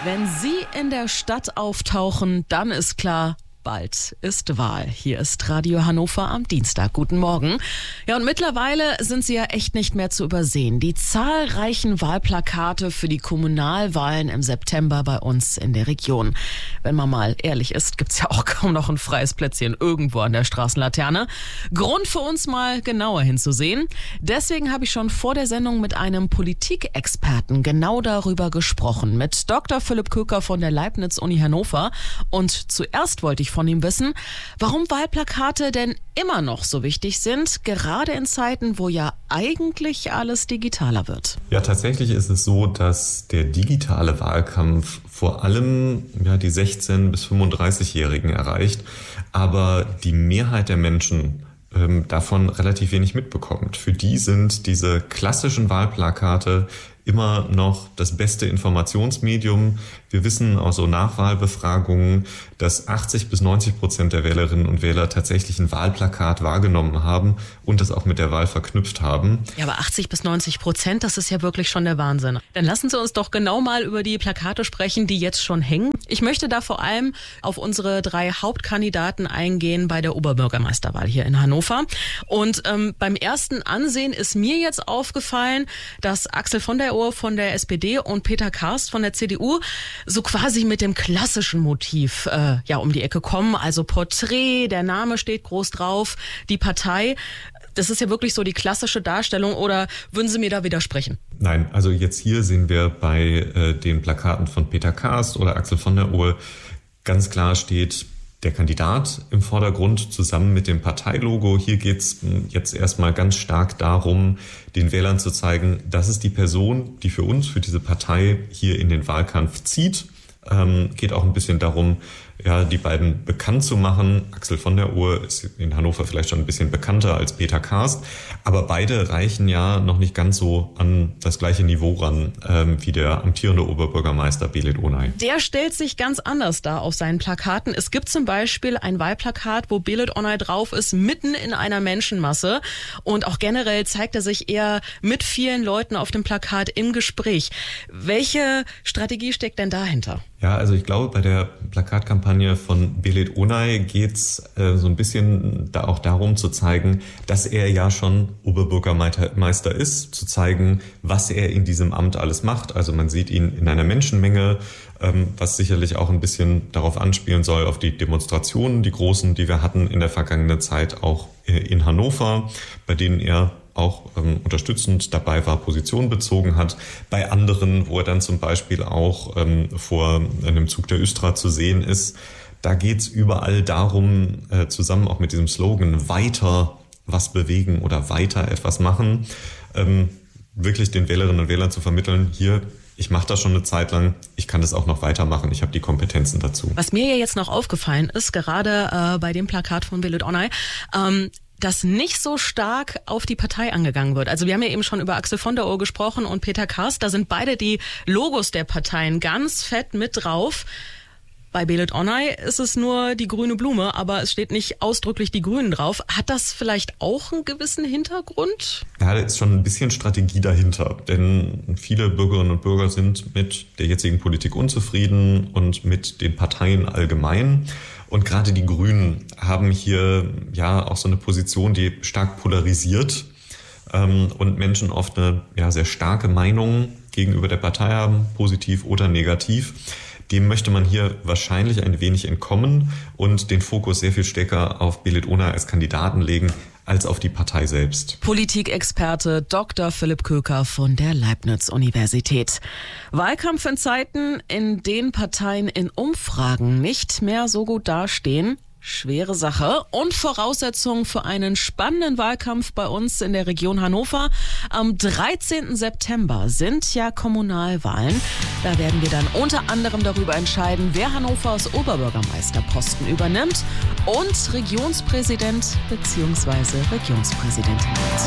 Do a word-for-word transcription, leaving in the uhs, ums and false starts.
Wenn Sie in der Stadt auftauchen, dann ist klar, bald ist Wahl. Hier ist Radio Hannover am Dienstag. Guten Morgen. Ja, und mittlerweile sind sie ja echt nicht mehr zu übersehen. Die zahlreichen Wahlplakate für die Kommunalwahlen im September bei uns in der Region. Wenn man mal ehrlich ist, gibt's ja auch kaum noch ein freies Plätzchen irgendwo an der Straßenlaterne. Grund für uns mal genauer hinzusehen. Deswegen habe ich schon vor der Sendung mit einem Politikexperten genau darüber gesprochen. Mit Doktor Philipp Köker von der Leibniz-Uni Hannover. Und zuerst wollte ich von ihm wissen, warum Wahlplakate denn immer noch so wichtig sind, gerade in Zeiten, wo ja eigentlich alles digitaler wird. Ja, tatsächlich ist es so, dass der digitale Wahlkampf vor allem ja, die sechzehn- bis fünfunddreißigjährigen erreicht, aber die Mehrheit der Menschen ähm, davon relativ wenig mitbekommt. Für die sind diese klassischen Wahlplakate immer noch das beste Informationsmedium. Wir wissen aus so Nachwahlbefragungen, dass achtzig bis neunzig Prozent der Wählerinnen und Wähler tatsächlich ein Wahlplakat wahrgenommen haben und das auch mit der Wahl verknüpft haben. Ja, aber achtzig bis neunzig Prozent, das ist ja wirklich schon der Wahnsinn. Dann lassen Sie uns doch genau mal über die Plakate sprechen, die jetzt schon hängen. Ich möchte da vor allem auf unsere drei Hauptkandidaten eingehen bei der Oberbürgermeisterwahl hier in Hannover. Und ähm, beim ersten Ansehen ist mir jetzt aufgefallen, dass Axel von der Ohr von der S P D und Peter Karst von der C D U so quasi mit dem klassischen Motiv äh, ja um die Ecke kommen. Also Porträt, der Name steht groß drauf, die Partei. Das ist ja wirklich so die klassische Darstellung, oder würden Sie mir da widersprechen? Nein, also jetzt hier sehen wir bei äh, den Plakaten von Peter Karst oder Axel von der Ohr ganz klar steht der Kandidat im Vordergrund zusammen mit dem Parteilogo. Hier geht's jetzt erstmal ganz stark darum, den Wählern zu zeigen, das ist die Person, die für uns, für diese Partei hier in den Wahlkampf zieht. Ähm, geht auch ein bisschen darum, ja, die beiden bekannt zu machen. Axel von der Ohr ist in Hannover vielleicht schon ein bisschen bekannter als Peter Karst, aber beide reichen ja noch nicht ganz so an das gleiche Niveau ran ähm, wie der amtierende Oberbürgermeister Belit Onay. Der stellt sich ganz anders dar auf seinen Plakaten. Es gibt zum Beispiel ein Wahlplakat, wo Belit Onay drauf ist, mitten in einer Menschenmasse, und auch generell zeigt er sich eher mit vielen Leuten auf dem Plakat im Gespräch. Welche Strategie steckt denn dahinter? Ja, also ich glaube, bei der Plakatkampagne von Belit Onay geht's äh, so ein bisschen da auch darum zu zeigen, dass er ja schon Oberbürgermeister ist, zu zeigen, was er in diesem Amt alles macht. Also man sieht ihn in einer Menschenmenge, ähm, was sicherlich auch ein bisschen darauf anspielen soll, auf die Demonstrationen, die großen, die wir hatten in der vergangenen Zeit auch äh, in Hannover, bei denen er auch ähm, unterstützend dabei war, Position bezogen hat. Bei anderen, wo er dann zum Beispiel auch ähm, vor einem Zug der Östra zu sehen ist, da geht's überall darum, äh, zusammen auch mit diesem Slogan weiter was bewegen oder weiter etwas machen, ähm, wirklich den Wählerinnen und Wählern zu vermitteln, hier, ich mache das schon eine Zeit lang, ich kann das auch noch weitermachen, ich habe die Kompetenzen dazu. Was mir ja jetzt noch aufgefallen ist, gerade äh, bei dem Plakat von Belit Onay, ähm, dass nicht so stark auf die Partei angegangen wird. Also wir haben ja eben schon über Axel von der Ohr gesprochen und Peter Karst, da sind beide die Logos der Parteien ganz fett mit drauf. Bei Belit Onay ist es nur die grüne Blume, aber es steht nicht ausdrücklich die Grünen drauf. Hat das vielleicht auch einen gewissen Hintergrund? Ja, da ist schon ein bisschen Strategie dahinter, denn viele Bürgerinnen und Bürger sind mit der jetzigen Politik unzufrieden und mit den Parteien allgemein. Und gerade die Grünen haben hier ja auch so eine Position, die stark polarisiert ähm, und Menschen oft eine ja, sehr starke Meinung gegenüber der Partei haben, positiv oder negativ. Dem möchte man hier wahrscheinlich ein wenig entkommen und den Fokus sehr viel stärker auf Belit Onay als Kandidaten legen, als auf die Partei selbst. Politikexperte Doktor Philipp Köker von der Leibniz-Universität. Wahlkampf in Zeiten, in denen Parteien in Umfragen nicht mehr so gut dastehen. Schwere Sache und Voraussetzung für einen spannenden Wahlkampf bei uns in der Region Hannover. Am dreizehnten September sind ja Kommunalwahlen. Da werden wir dann unter anderem darüber entscheiden, wer Hannovers Oberbürgermeisterposten übernimmt und Regionspräsident bzw. Regionspräsidentin wird.